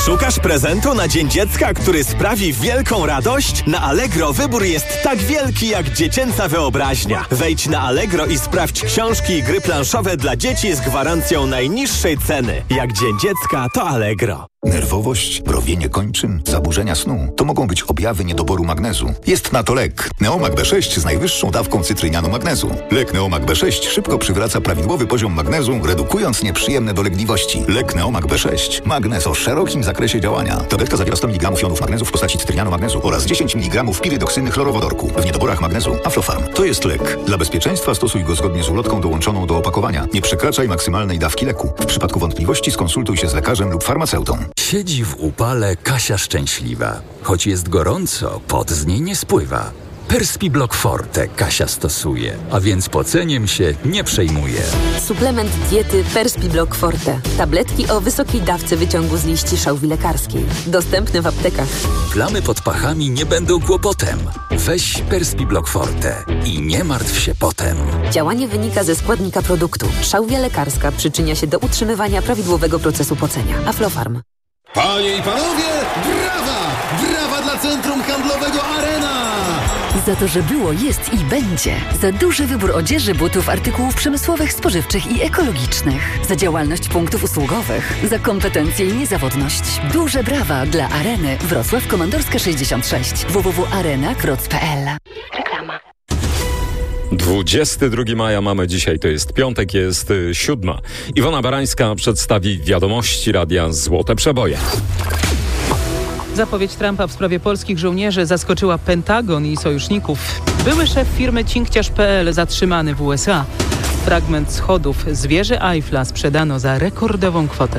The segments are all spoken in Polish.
Szukasz prezentu na Dzień Dziecka, który sprawi wielką radość? Na Allegro wybór jest tak wielki jak dziecięca wyobraźnia. Wejdź na Allegro i sprawdź książki i gry planszowe dla dzieci z gwarancją najniższej ceny. Jak Dzień Dziecka, to Allegro. Nerwowość, mrowienie kończyn, zaburzenia snu to mogą być objawy niedoboru magnezu. Jest na to lek. Neomag B6 z najwyższą dawką cytrynianu magnezu. Lek Neomag B6 szybko przywraca prawidłowy poziom magnezu, redukując nieprzyjemne dolegliwości. Lek Neomag B6. Magnez o szerokim zakresie działania. Tabletka zawiera 100 mg jonów magnezu w postaci cytrynianu magnezu oraz 10 mg pirydoksyny chlorowodorku. W niedoborach magnezu Aflofarm. To jest lek. Dla bezpieczeństwa stosuj go zgodnie z ulotką dołączoną do opakowania. Nie przekraczaj maksymalnej dawki leku. W przypadku wątpliwości skonsultuj się z lekarzem lub farmaceutą. Siedzi w upale Kasia szczęśliwa. Choć jest gorąco, pot z niej nie spływa. Perspiblock Forte Kasia stosuje, a więc poceniem się nie przejmuje. Suplement diety Perspiblock Forte. Tabletki o wysokiej dawce wyciągu z liści szałwi lekarskiej. Dostępne w aptekach. Plamy pod pachami nie będą kłopotem. Weź Perspiblock Forte i nie martw się potem. Działanie wynika ze składnika produktu. Szałwia lekarska przyczynia się do utrzymywania prawidłowego procesu pocenia. Aflofarm. Panie i panowie, brawa! Brawa dla Centrum Handlowego Arena! Za to, że było, jest i będzie. Za duży wybór odzieży, butów, artykułów przemysłowych, spożywczych i ekologicznych. Za działalność punktów usługowych. Za kompetencje i niezawodność. Duże brawa dla Areny. Wrocław Komandorska 66. www.arena.pl. Reklama. 22 maja mamy dzisiaj, to jest piątek, jest 7. Iwona Barańska przedstawi wiadomości Radia Złote Przeboje. Zapowiedź Trumpa w sprawie polskich żołnierzy zaskoczyła Pentagon i sojuszników. Były szef firmy Cinkciarz.pl zatrzymany w USA. Fragment schodów z wieży Eiffla sprzedano za rekordową kwotę.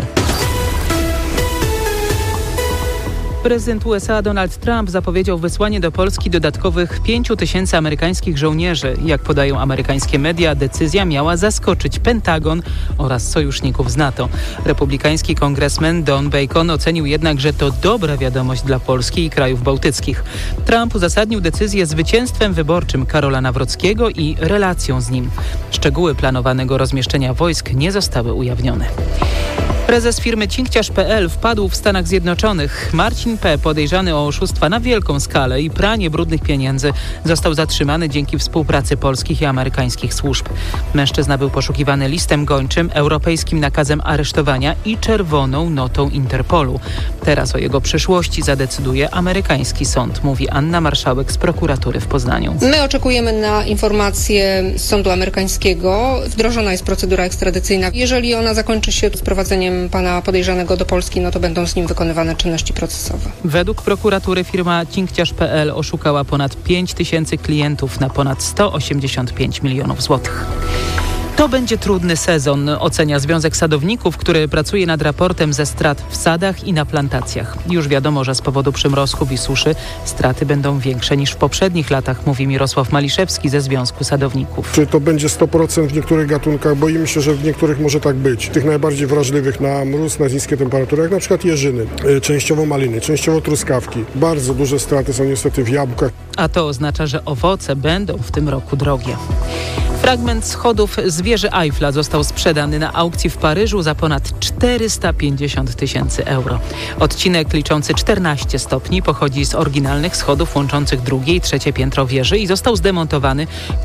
Prezydent USA Donald Trump zapowiedział wysłanie do Polski dodatkowych 5 000 amerykańskich żołnierzy. Jak podają amerykańskie media, decyzja miała zaskoczyć Pentagon oraz sojuszników z NATO. Republikański kongresmen Don Bacon ocenił jednak, że to dobra wiadomość dla Polski i krajów bałtyckich. Trump uzasadnił decyzję zwycięstwem wyborczym Karola Nawrockiego i relacją z nim. Szczegóły planowanego rozmieszczenia wojsk nie zostały ujawnione. Prezes firmy Cinkciarz.pl wpadł w Stanach Zjednoczonych. Marcin P., podejrzany o oszustwa na wielką skalę i pranie brudnych pieniędzy, został zatrzymany dzięki współpracy polskich i amerykańskich służb. Mężczyzna był poszukiwany listem gończym, europejskim nakazem aresztowania i czerwoną notą Interpolu. Teraz o jego przyszłości zadecyduje amerykański sąd, mówi Anna Marszałek z prokuratury w Poznaniu. My oczekujemy na informacje z sądu amerykańskiego. Wdrożona jest procedura ekstradycyjna. Jeżeli ona zakończy się sprowadzeniem pana podejrzanego do Polski, no to będą z nim wykonywane czynności procesowe. Według prokuratury firma Cinkciarz.pl oszukała ponad 5 000 klientów na ponad 185 milionów złotych. To będzie trudny sezon, ocenia Związek Sadowników, który pracuje nad raportem ze strat w sadach i na plantacjach. Już wiadomo, że z powodu przymrozków i suszy straty będą większe niż w poprzednich latach, mówi Mirosław Maliszewski ze Związku Sadowników. Czy to będzie 100% w niektórych gatunkach? Boimy się, że w niektórych może tak być. Tych najbardziej wrażliwych na mróz, na niskie temperatury, jak na przykład jeżyny, częściowo maliny, częściowo truskawki. Bardzo duże straty są niestety w jabłkach. A to oznacza, że owoce będą w tym roku drogie. Fragment schodów z wieży Eiffla został sprzedany na aukcji w Paryżu za ponad 450 000 euro. Odcinek liczący 14 stopni pochodzi z oryginalnych schodów łączących drugie i trzecie piętro wieży i został zdemontowany w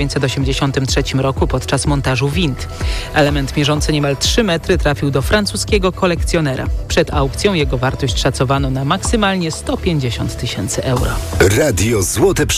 1983 roku podczas montażu wind. Element mierzący niemal 3 metry trafił do francuskiego kolekcjonera. Przed aukcją jego wartość szacowano na maksymalnie 150 000 euro. Radio Złote